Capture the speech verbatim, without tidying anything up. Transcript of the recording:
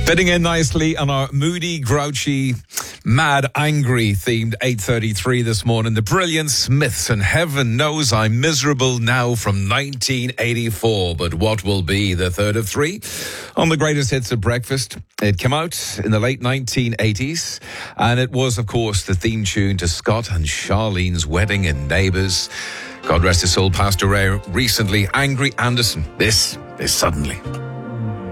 Fitting in nicely on our moody, grouchy, mad, angry themed eight thirty-three this morning. The brilliant Smiths, and heaven knows I'm miserable now, from nineteen eighty-four. But what will be the third of three on the greatest hits of breakfast? It came out in the late nineteen eighties, and it was, of course, the theme tune to Scott and Charlene's wedding in Neighbours. God rest his soul, passed away recently. Angry Anderson. This is Suddenly.